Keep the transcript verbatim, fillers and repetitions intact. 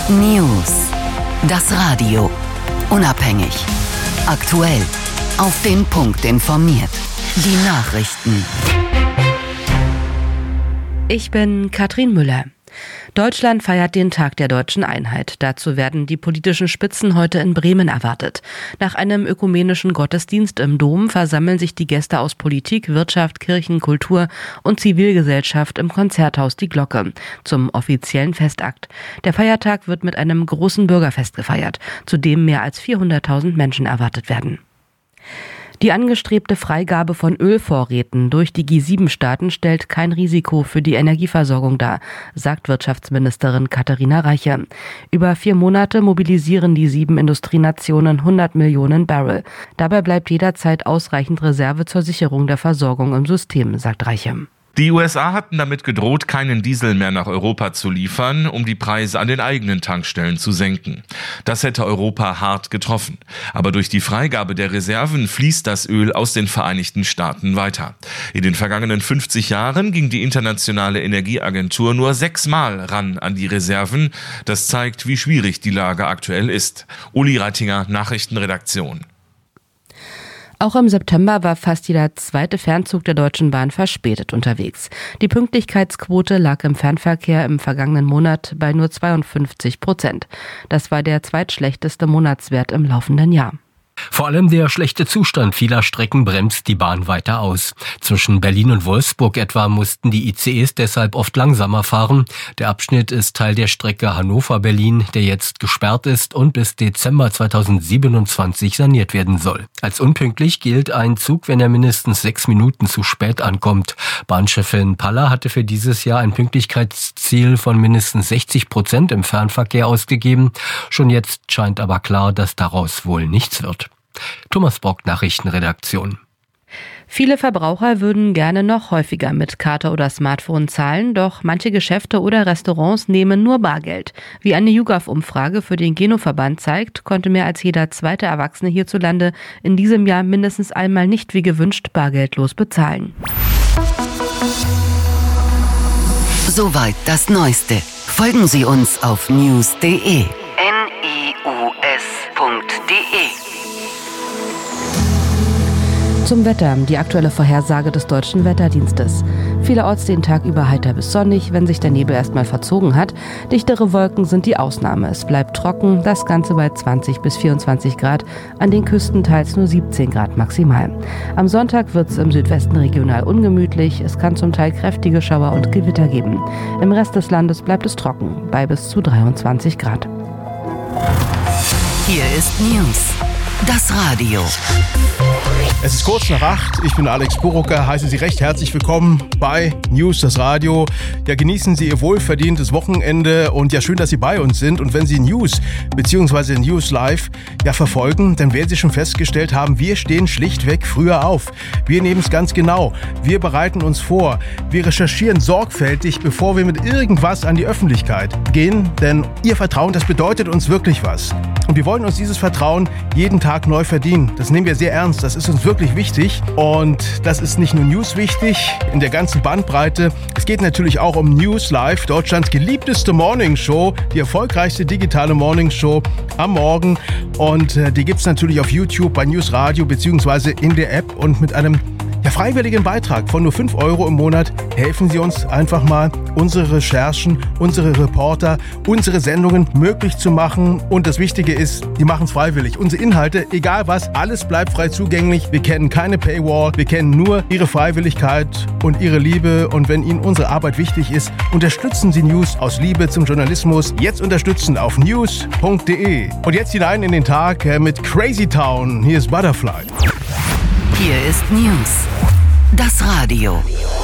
News. Das Radio. Unabhängig. Aktuell. Auf den Punkt informiert. Die Nachrichten. Ich bin Katrin Müller. Deutschland feiert den Tag der deutschen Einheit. Dazu werden die politischen Spitzen heute in Bremen erwartet. Nach einem ökumenischen Gottesdienst im Dom versammeln sich die Gäste aus Politik, Wirtschaft, Kirchen, Kultur und Zivilgesellschaft im Konzerthaus Die Glocke zum offiziellen Festakt. Der Feiertag wird mit einem großen Bürgerfest gefeiert, zu dem mehr als vierhunderttausend Menschen erwartet werden. Die angestrebte Freigabe von Ölvorräten durch die G sieben Staaten stellt kein Risiko für die Energieversorgung dar, sagt Wirtschaftsministerin Katharina Reiche. Über vier Monate mobilisieren die sieben Industrienationen hundert Millionen Barrel. Dabei bleibt jederzeit ausreichend Reserve zur Sicherung der Versorgung im System, sagt Reiche. Die U S A hatten damit gedroht, keinen Diesel mehr nach Europa zu liefern, um die Preise an den eigenen Tankstellen zu senken. Das hätte Europa hart getroffen. Aber durch die Freigabe der Reserven fließt das Öl aus den Vereinigten Staaten weiter. In den vergangenen fünfzig Jahren ging die Internationale Energieagentur nur sechsmal ran an die Reserven. Das zeigt, wie schwierig die Lage aktuell ist. Uli Reitinger, Nachrichtenredaktion. Auch im September war fast jeder zweite Fernzug der Deutschen Bahn verspätet unterwegs. Die Pünktlichkeitsquote lag im Fernverkehr im vergangenen Monat bei nur zweiundfünfzig Prozent. Das war der zweitschlechteste Monatswert im laufenden Jahr. Vor allem der schlechte Zustand vieler Strecken bremst die Bahn weiter aus. Zwischen Berlin und Wolfsburg etwa mussten die I C Es deshalb oft langsamer fahren. Der Abschnitt ist Teil der Strecke Hannover-Berlin, der jetzt gesperrt ist und bis Dezember zweitausendsiebenundzwanzig saniert werden soll. Als unpünktlich gilt ein Zug, wenn er mindestens sechs Minuten zu spät ankommt. Bahnchefin Paller hatte für dieses Jahr ein Pünktlichkeitsziel von mindestens sechzig Prozent im Fernverkehr ausgegeben. Schon jetzt scheint aber klar, dass daraus wohl nichts wird. Thomas Bock, Nachrichtenredaktion. Viele Verbraucher würden gerne noch häufiger mit Karte oder Smartphone zahlen, doch manche Geschäfte oder Restaurants nehmen nur Bargeld. Wie eine YouGov-Umfrage für den Geno-Verband zeigt, konnte mehr als jeder zweite Erwachsene hierzulande in diesem Jahr mindestens einmal nicht wie gewünscht bargeldlos bezahlen. Soweit das Neueste. Folgen Sie uns auf news punkt de. N I U S punkt de. Zum Wetter, die aktuelle Vorhersage des Deutschen Wetterdienstes. Vielerorts den Tag über heiter bis sonnig, wenn sich der Nebel erstmal verzogen hat. Dichtere Wolken sind die Ausnahme. Es bleibt trocken, das Ganze bei zwanzig bis vierundzwanzig Grad, an den Küsten teils nur siebzehn Grad maximal. Am Sonntag wird es im Südwesten regional ungemütlich. Es kann zum Teil kräftige Schauer und Gewitter geben. Im Rest des Landes bleibt es trocken, bei bis zu dreiundzwanzig Grad. Hier ist News. Das Radio. Es ist kurz nach acht. Ich bin Alex Burucker, heiße Sie recht herzlich willkommen bei News, das Radio. Ja, genießen Sie Ihr wohlverdientes Wochenende und ja, schön, dass Sie bei uns sind. Und wenn Sie News bzw. News Live ja verfolgen, dann werden Sie schon festgestellt haben, wir stehen schlichtweg früher auf. Wir nehmen es ganz genau. Wir bereiten uns vor. Wir recherchieren sorgfältig, bevor wir mit irgendwas an die Öffentlichkeit gehen. Denn Ihr Vertrauen, das bedeutet uns wirklich was. Und wir wollen uns dieses Vertrauen jeden Tag neu verdienen. Das nehmen wir sehr ernst. Das ist uns wirklich wichtig. Und das ist nicht nur News wichtig, in der ganzen Bandbreite. Es geht natürlich auch um News Live, Deutschlands geliebteste Morningshow, die erfolgreichste digitale Morningshow am Morgen. Und äh, die gibt es natürlich auf YouTube, bei News Radio beziehungsweise in der App. Und mit einem ja, freiwilligen Beitrag von nur fünf Euro im Monat helfen Sie uns einfach mal, unsere Recherchen, unsere Reporter, unsere Sendungen möglich zu machen. Und das Wichtige ist, die machen es freiwillig. Unsere Inhalte, egal was, alles bleibt frei zugänglich. Wir kennen keine Paywall, wir kennen nur Ihre Freiwilligkeit und Ihre Liebe. Und wenn Ihnen unsere Arbeit wichtig ist, unterstützen Sie News aus Liebe zum Journalismus. Jetzt unterstützen auf news punkt de. Und jetzt hinein in den Tag mit Crazy Town. Hier ist Butterfly. Hier ist News. Das Radio.